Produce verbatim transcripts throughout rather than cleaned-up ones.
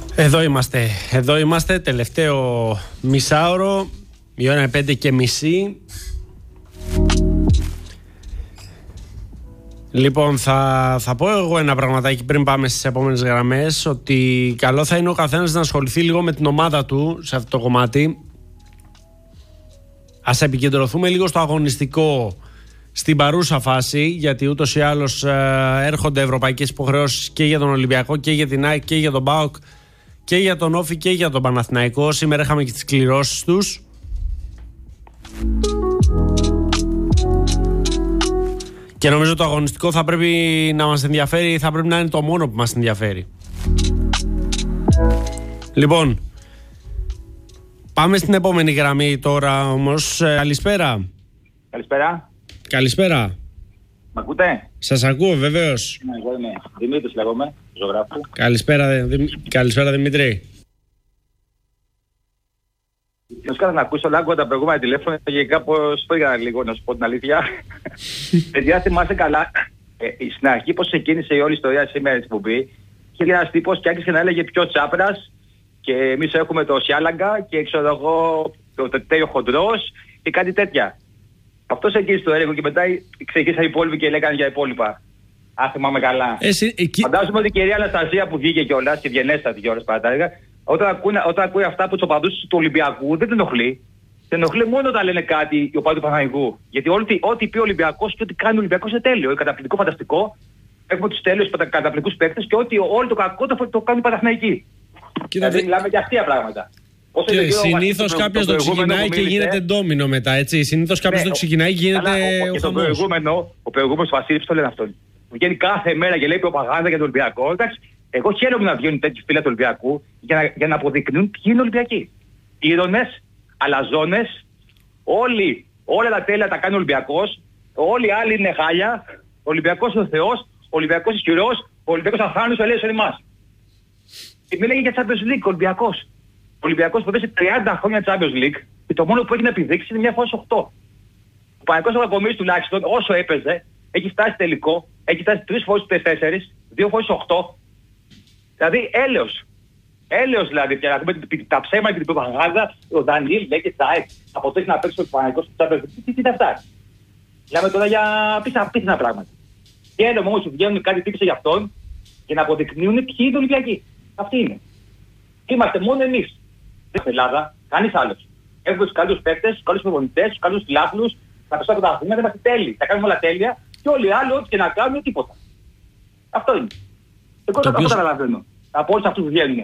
Εδώ είμαστε, εδώ είμαστε, τελευταίο μισάωρο, η ώρα είναι πέντε και μισή. Λοιπόν, θα, θα πω εγώ ένα πραγματάκι πριν πάμε στις επόμενες γραμμές, ότι καλό θα είναι ο καθένας να ασχοληθεί λίγο με την ομάδα του σε αυτό το κομμάτι. Ας επικεντρωθούμε λίγο στο αγωνιστικό στην παρούσα φάση, γιατί ούτως ή άλλως ε, έρχονται ευρωπαϊκές υποχρεώσεις και για τον Ολυμπιακό και για την ΑΕΚ και για τον ΠΑΟΚ και για τον Όφη και για τον Παναθηναϊκό. Σήμερα είχαμε και τις κληρώσεις τους. Και νομίζω το αγωνιστικό θα πρέπει να μας ενδιαφέρει, θα πρέπει να είναι το μόνο που μας ενδιαφέρει. Λοιπόν, πάμε στην επόμενη γραμμή τώρα όμως. Καλησπέρα. Καλησπέρα. Καλησπέρα. Μ' ακούτε? Σας ακούω, βεβαίως. Ναι, εγώ είμαι Δημήτρης, λέγομαι, ζωγράφου. Καλησπέρα, Δημ... Καλησπέρα Δημήτρη. Θέλω να ακούσω, άκουγα τα προηγούμενα τηλέφωνα και κάπως πήγα λίγο, να σου πω την αλήθεια. Παιδιά, θυμάστε καλά, ε, στην αρχή πώς ξεκίνησε η όλη ιστορία σήμερα στην εκπομπή, είχε ένας τύπος και άρχισε να έλεγε πιο Τσάπρας και εμείς έχουμε το Σιάλαγκα και ξέρω εγώ το Τετέιο Χοντρός και κάτι τέτοια. Αυτός εκεί στο έργο και μετά ξεκίνησαν οι υπόλοιποι και λέγανε για υπόλοιπα. Αν θυμάμαι καλά. Εσύ, εκεί... Φαντάζομαι ότι η κυρία Αναστασία που βγήκε κιόλας και βγενέστατη κιόλας παρατάγκα, όταν, ακούνε, όταν ακούει αυτά από τους οπαδούς του Ολυμπιακού δεν την ενοχλεί. Την ενοχλεί μόνο όταν λένε κάτι οι οπαδοί του Παναθηναϊκού. Γιατί ό,τι, ό,τι πει ο Ολυμπιακός και ό,τι κάνει ο Ολυμπιακός είναι τέλειο. Είναι καταπληκτικό, φανταστικό. Έχουμε τους τέλειους καταπληκτικούς παίκτες και ό,τι όλο το κακό το, το κάνουν οι Παναθηναϊκοί. Δηλαδή δε... μιλάμε για αστεία πράγματα. Και συνήθως κάποιος το ξεκινάει και γίνεται ντόμινο μετά, έτσι. Συνήθως κάποιος το ξεκινάει και γίνεται ο χαμός. Ο προηγούμενος Βασίλης το λένε αυτόν. Βγαίνει κάθε μέρα και λέει προπαγάνδα για τον Ολυμπιακό. Εντάξει, εγώ χαίρομαι να βγαίνουν τέτοιοι φίλοι του Ολυμπιακού για να, για να αποδεικνύουν ποιοι είναι Ολυμπιακοί. Ήρωνες, αλαζόνες, όλοι, όλα τα τέλεια τα κάνει ο Ολυμπιακός. Όλοι οι άλλοι είναι χάλια. Ο Ολυμπιακός είναι ο Θεός, ο Ολυμπιακός ισχυρός, ο Ολυμπιακός αφάνους ελέγχει εμάς. Και μίλαγε για Champions League, ο Ολυμπιακός. Ο Ολυμπιακός που παίζει τριάντα χρόνια Champions League και το μόνο που έχει να επιδείξει είναι μια φορά στους οκτώ. Ο Παναθηναϊκός ο Κακομοίρης τουλάχιστον όσο έπαιζε έχει φτάσει τελικό, έχει φτάσει τρεις φορές στους τέσσερις, δύο φορές στους οκτώ. Δηλαδή έλεος. Έλεος δηλαδή. Και να δούμε τα ψέματα και την προπαγάνδα, ο Δανίλ λέει και τσάι, από το έχει να παίξει ο Παναθηναϊκός στο Champions League. Τι είναι αυτά. Μιλάμε τώρα για απίθανα πράγματα. Και έλεος όμως που βγαίνουν κάτι τύπησε για αυτόν και να αποδεικνύουν ποιοι είναι Ολυμπιακοί. Αυτοί είναι. Είμαστε μόνο εμείς. Στην Ελλάδα, κανείς άλλος. Έχουμε τους καλούς παίκτες, τους καλούς προπονητές, τους καλούς φιλάθλους, τα περισσότερα τα αθλήματα, είμαστε τέλειοι. Τα κάνουμε όλα τέλεια και όλοι οι άλλοι ό,τι και να κάνουν τίποτα. Αυτό είναι. Εγώ δεν το καταλαβαίνω. Από όλους αυτούς που βγαίνουν.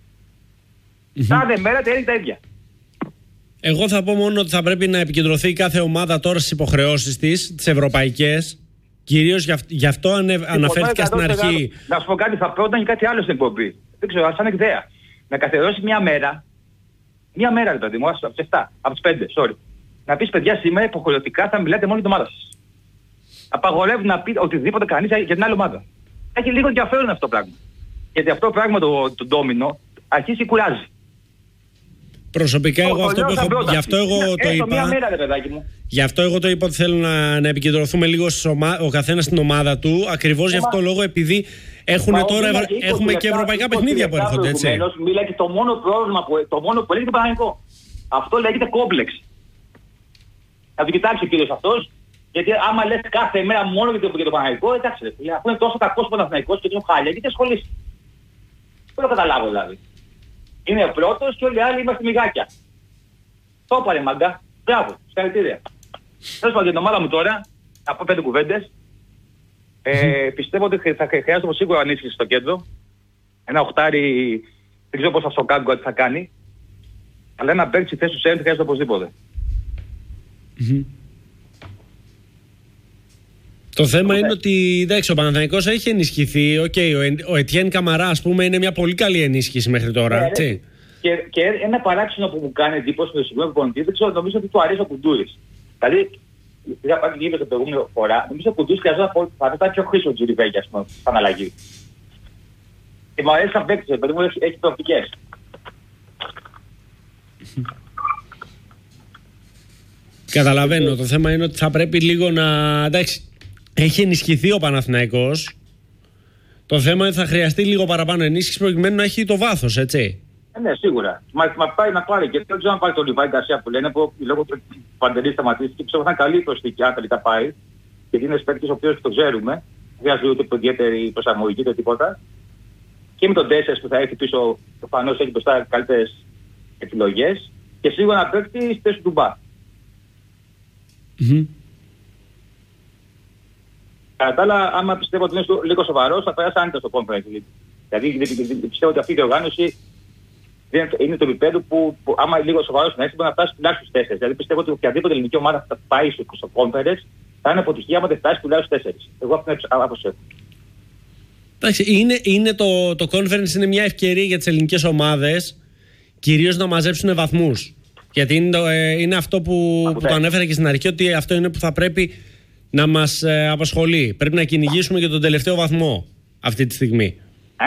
Κάθε μέρα τα ίδια τα ίδια. Εγώ θα πω μόνο ότι θα πρέπει να επικεντρωθεί κάθε ομάδα τώρα στις υποχρεώσεις της, τις ευρωπαϊκές. Κυρίως γι' αυτό αναφέρθηκα στην αρχή. Να σου πω κάτι, θα πρότεινε και κάτι άλλο στην εκπομπή. Δεν ξέρω, σαν ιδέα. Να καθιερώσει μια μέρα, μια μέρα ρε παιδί μου, από τις επτά, από τις πέντε, sorry. Να πεις παιδιά σήμερα υποχρεωτικά θα μιλάτε μόνο για την ομάδα σας. Απαγορεύουν να πει οτιδήποτε κανείς για την άλλη ομάδα. Έχει λίγο ενδιαφέρον αυτό το πράγμα. Γιατί αυτό το πράγμα το, το ντόμινο αρχίζει και κουράζει. Προσωπικά εγώ αυτό που έχω, γι' αυτό εγώ το είπα. Μια μέρα, ρε παιδάκι μου. Γι' αυτό εγώ το είπα ότι θέλω να, να επικεντρωθούμε λίγο ομα, ο καθένας στην ομάδα του. Ακριβώς γι' αυτό το λόγο, επειδή έχουμε Μα, τώρα ευρω... έχουμε και ευρωπαϊκά παιχνίδια που έρχονται, έτσι. Μιλάει και το μόνο πρόβλημα που, το μόνο που λέγεται το Παναθηναϊκό. Αυτό λέγεται κόμπλεξ. Θα το κοιτάξει ο κύριος αυτός, γιατί άμα λες κάθε μέρα μόνο για το, το Παναθηναϊκό, εντάξει, αφού είναι τόσο κακός ο Παναθηναϊκός και τόσο χάλια, γιατί ασχολείσαι. Δεν το καταλάβω δηλαδή. Είναι πρώτος και όλοι οι άλλοι είμαστε μιγάκια. Το έπαρε μαγκά. Μπράβο, συγχαρητήρια. Τέλος πάντων, για την ομάδα μου τώρα, να πω πέντε κουβέντες. Ε, πιστεύω ότι θα χρειάζεται σίγουρα ανίσχυση στο κέντρο. Ένα οχτάρι, δεν ξέρω πώς θα στο κάνω, τι θα κάνει. Αλλά ένα παίκτη στη θέση του Σέντ χρειάζεται οπωσδήποτε. Mm-hmm. Το θέμα είναι ότι εντάξει, ο Παναθηναϊκός έχει ενισχυθεί. Okay, ο Ετιέν Καμαρά, ας πούμε, είναι μια πολύ καλή ενίσχυση μέχρι τώρα. Ε, και, και ένα παράξενο που μου κάνει εντύπωση με το σημείο του πονητή, δεν ξέρω, νομίζω ότι του αρέσει ο Κουντούρης. Δηλαδή, είχα πάρει την την προηγούμενη φορά, νομίζω ότι ο Κουντούρης χρειαζόταν να ήταν πιο χρήσιμο Τζιουριβέγγι, ας πούμε, σαν αλλαγή. Και μου αρέσει σαν παίκτης, παιδί μου, έχει, έχει προοπτικές. Καταλαβαίνω. Το θέμα είναι ότι θα πρέπει λίγο να. Εντάξει, έχει ενισχυθεί ο Παναθηναϊκός. Το Το θέμα είναι ότι θα χρειαστεί λίγο παραπάνω ενίσχυση προκειμένου να έχει το βάθος, έτσι. Ε, ναι, σίγουρα. Μα, μα πάει να πάρει και δεν ξέρω αν πάρει τον Λιβάη Γκαρσία που λένε που λόγω του Παντελή σταματήσει. Πιστεύω θα είναι καλή προσθήκη αν τελικά πάει. Γιατί είναι παίκτη ο οποίο το ξέρουμε. Δεν χρειάζεται ούτε ιδιαίτερη προσαρμογή ούτε τίποτα. Και με τον Τέσσερ που θα έρθει πίσω, προφανώς έχει μπροστά καλύτερες επιλογές. Και σίγουρα να παίκτη στη θέση του Μπα. Mm-hmm. Κατά τα άλλα, άμα πιστεύω ότι είναι λίγο σοβαρός, θα περάσει άνετα στο Conference. Δηλαδή πιστεύω ότι αυτή η διοργάνωση είναι το επίπεδο που, που άμα λίγο σοβαρός να έχει, μπορεί να φτάσει τουλάχιστον στους τέσσερις. Δηλαδή πιστεύω ότι οποιαδήποτε ελληνική ομάδα θα πάει στο Conference θα είναι αποτυχία άμα δεν φτάσει τουλάχιστον τέσσερις. Εγώ αυτή την άποψη έχω. Εντάξει, είναι, είναι το, το Conference είναι μια ευκαιρία για τις ελληνικές ομάδες κυρίως να μαζέψουν βαθμούς. Γιατί είναι, το, ε, είναι αυτό που, που το ανέφερα και στην αρχή, ότι αυτό είναι που θα πρέπει να μας ε, απασχολεί. Πρέπει να κυνηγήσουμε για τον τελευταίο βαθμό αυτή τη στιγμή. Ε?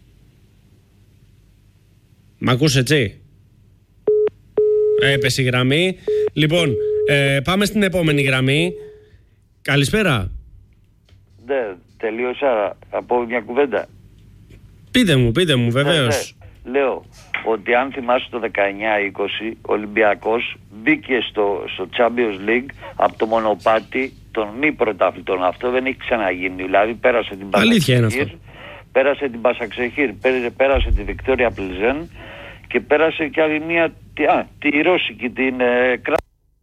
Μ' ακούς έτσι? Έπεσε η γραμμή. Λοιπόν, ε, πάμε στην επόμενη γραμμή. Καλησπέρα. Ναι, τελείωσα από μια κουβέντα. Πείτε μου, πείτε μου, βεβαίως. Ναι, ναι. Λέω ότι αν θυμάσαι το δεκαεννιά είκοσι ο Ολυμπιακός μπήκε στο, στο Champions League από το μονοπάτι των μη πρωταθλητών. Αυτό δεν έχει ξαναγίνει. Δηλαδή πέρασε την Πασαξεχήρ, πέρασε την Πασαξεχήρ, πέρασε, πέρασε τη Βικτόρια Πλιζέν και πέρασε και άλλη μία, α, τη Ρώσικη, την ε, Κρά...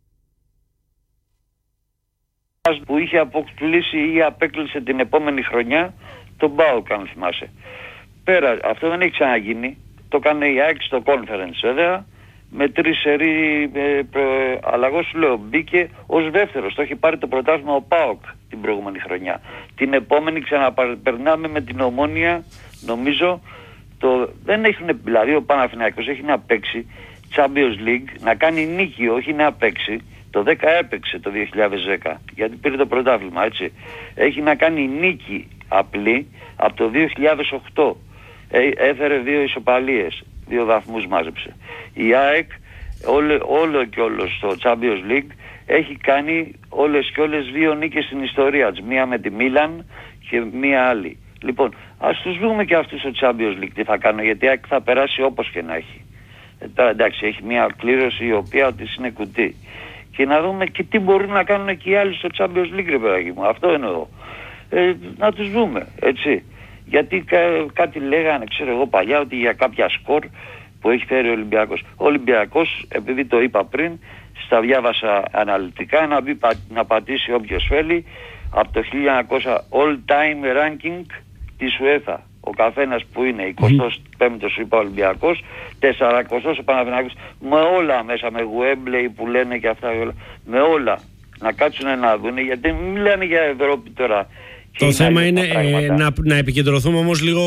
που είχε αποκλείσει ή απέκλεισε την επόμενη χρονιά τον ΠΑΟΚ, αν θυμάσαι. Πέρα, αυτό δεν έχει ξαναγίνει. Το έκανε η ΑΕΚ στο Conference, βέβαια, με τρεις σερί ε, αλλαγό, σου λέω. Μπήκε ως δεύτερος. Το έχει πάρει το πρωτάθλημα ο ΠΑΟΚ την προηγούμενη χρονιά. Την επόμενη ξαναπερνάμε με την Ομόνια, νομίζω. Το, δεν έχουν, δηλαδή ο Παναθηναϊκός έχει να παίξει Champions League, να κάνει νίκη, όχι να παίξει. Το δέκα έπαιξε το δύο χιλιάδες δέκα, γιατί πήρε το πρωτάθλημα, έτσι. Έχει να κάνει νίκη απλή από το δύο χιλιάδες οκτώ. Έφερε δύο ισοπαλίες, δύο βαθμούς μάζεψε. Η ΑΕΚ όλο, όλο και όλο στο Champions League έχει κάνει όλες και όλες δύο νίκες στην ιστορία της. Μία με τη Μίλαν και μία άλλη. Λοιπόν, ας τους δούμε και αυτούς στο Champions League τι θα κάνουν, γιατί η ΑΕΚ θα περάσει όπως και να έχει. Ε, τώρα εντάξει, έχει μία κλήρωση η οποία της είναι κουτί. Και να δούμε και τι μπορούν να κάνουν και οι άλλοι στο Champions League, ρε παιδάκι μου. Αυτό εννοώ. Ε, να τους δούμε, έτσι. Γιατί κα, κάτι λέγανε, ξέρω εγώ παλιά, ότι για κάποια σκορ που έχει φέρει ο Ολυμπιακός. Ο Ολυμπιακός, επειδή το είπα πριν, στα διάβασα αναλυτικά, να, μπει, να πατήσει όποιος θέλει, από το χίλια εννιακόσια all time ranking της UEFA. Ο καθένας που είναι εικοστός πέμπτος είπα Ολυμπιακός, σαρανταοστός ο Παναθηναϊκός, με όλα μέσα, με Γουέμπλεϊ που λένε και αυτά, με όλα. Να κάτσουν να δουν, γιατί μιλάνε για Ευρώπη τώρα. Το θέμα είναι ε, να, να επικεντρωθούμε όμως λίγο,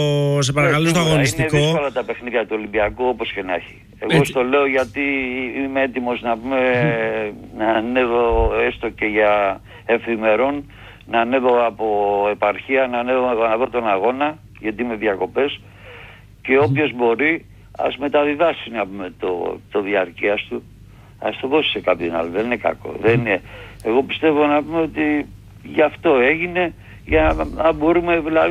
σε παρακαλώ, στο αγωνιστικό. Είναι δύσκολα τα παιχνίδια του Ολυμπιακού όπως και να έχει. Εγώ έτσι στο λέω γιατί είμαι έτοιμος να, πούμε, να ανέβω έστω και για εφημερών, να ανέβω από επαρχία, να ανέβω να δω τον αγώνα, γιατί είμαι διακοπές, και όποιος μπορεί ας μεταδιδάσει, να πούμε, το, το διαρκείας του, ας το δώσει σε κάποιον άλλο. Δεν είναι κακό. Δεν είναι. Εγώ πιστεύω, να πούμε, ότι γι' αυτό έγινε, για να μπορούμε δηλαδή